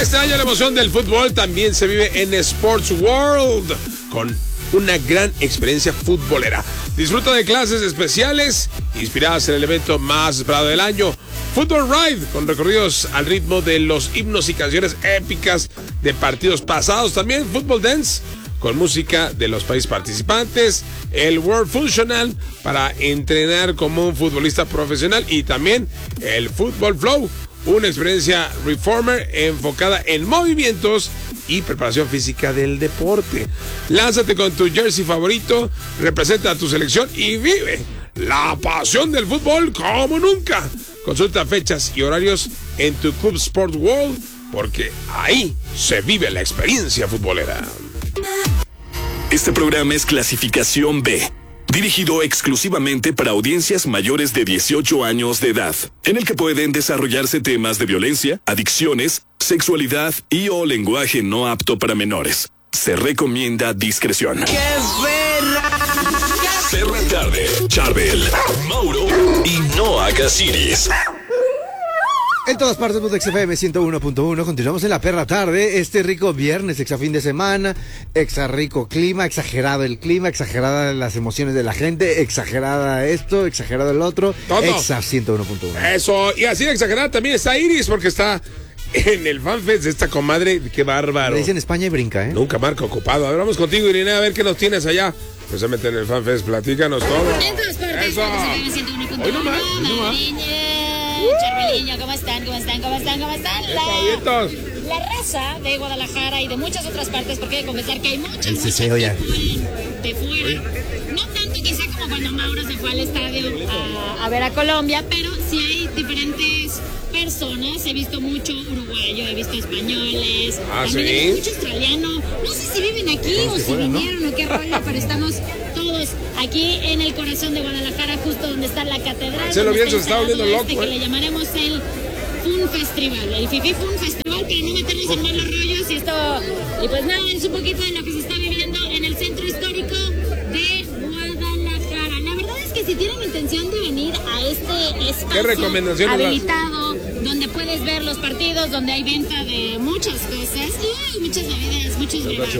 Este año la emoción del fútbol también se vive en Sports World, con una gran experiencia futbolera. Disfruta de clases especiales inspiradas en el evento más esperado del año, Football Ride, con recorridos al ritmo de los himnos y canciones épicas de partidos pasados. También Football Dance, con música de los países participantes, el World Functional para entrenar como un futbolista profesional, y también el Football Flow, una experiencia reformer enfocada en movimientos y preparación física del deporte. Lánzate con tu jersey favorito, representa a tu selección y vive la pasión del fútbol como nunca. Consulta fechas y horarios en tu Club Sport World, porque ahí se vive la experiencia futbolera. Este programa es clasificación B, dirigido exclusivamente para audiencias mayores de 18 años de edad, en el que pueden desarrollarse temas de violencia, adicciones, sexualidad y o lenguaje no apto para menores. Se recomienda discreción. ¡Qué Perra Tarde, Charbel, Mauro y Noah Casiris. En todas partes, Mutex FM 101.1. Continuamos en la perra tarde. Este rico viernes, exa fin de semana, exa rico clima, exagerado el clima, exageradas las emociones de la gente, exagerada esto, exagerado el otro. Todo. Exa 101.1. Eso, y así de exagerada también está Iris, porque está en el fanfest de esta comadre. Qué bárbaro. Le dicen España y brinca, ¿eh? Nunca marca ocupado. A ver, vamos contigo, Irina, a ver qué nos tienes allá. Precisamente en el fanfest, platícanos todo. En todas partes, Eso. Hoy no más. Charbeliño, ¿cómo están? La raza de Guadalajara y de muchas otras partes, porque hay que confesar que hay muchas El que ceseo ya. fueron de fuera. No tanto quizá como cuando Mauro se fue al estadio a ver a Colombia, pero sí hay diferentes personas. He visto mucho uruguayo, he visto españoles, también he visto mucho australiano. No sé si viven aquí o si vinieron o qué rollo, pero estamos todos aquí en el corazón de Guadalajara, justo donde está la catedral. Marcelo donde Bielsa se está volviendo loco, que le llamaremos el Fun Festival, el Fifi Fun Festival, para no meternos en malos rollos y esto. Y pues nada, es un poquito de lo que se está viviendo en el centro histórico de Guadalajara. La verdad es que si tienen intención de venir a este espacio habilitado, donde puedes ver los partidos, donde hay venta de muchas cosas y muchas bebidas, muchos brebajes,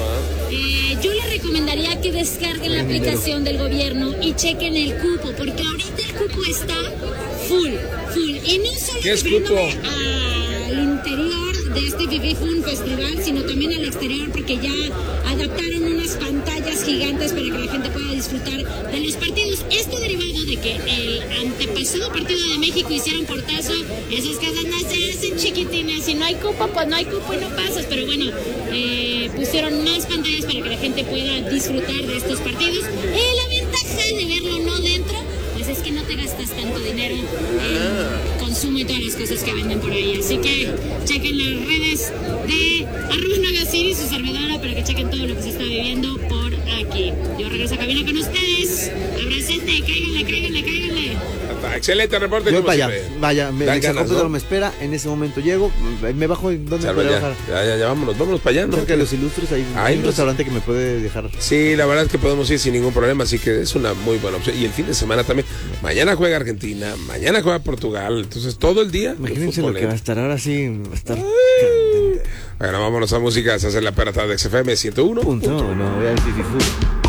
yo les recomendaría que descarguen la aplicación del gobierno y chequen el cupo, porque ahorita el cupo está full. Y no solo refiriéndome al interior de este Fifi Fun Festival, sino también al exterior, porque ya adaptaron unas pantallas gigantes para que la gente pueda disfrutar de los partidos. Esto derivado de que el antepasado partido de México hicieron portazo, esas casas no se hacen chiquitines, si no hay cupo, pues no hay cupo y no pasas, pero bueno, pusieron más pantallas para que la gente pueda disfrutar de estos partidos. La ventaja de verlo no dentro, pues es que no te gastas tanto dinero en consumo y todas las cosas que venden por ahí. Así que chequen las redes de @Nagaciri, su servidora, para que chequen todo lo que se está viviendo por aquí. Yo regreso a cabina con ustedes. Abracete, cáiganle. Excelente reporte. Yo para allá, vaya, el exacomputador me espera, en ese momento llego, me bajo en donde me puede bajar. Ya, vámonos para allá, ¿no? Cerca de Los Ilustres, hay un restaurante que me puede dejar. Sí, la verdad es que podemos ir sin ningún problema, así que es una muy buena opción. Y el fin de semana también. Mañana juega Argentina, mañana juega Portugal, entonces todo el día. Imagínense lo que va a estar ahora sí, va a estar. Bueno, vámonos a música, se hace la perra tarde de XFM 101. No, voy al Fifi Food.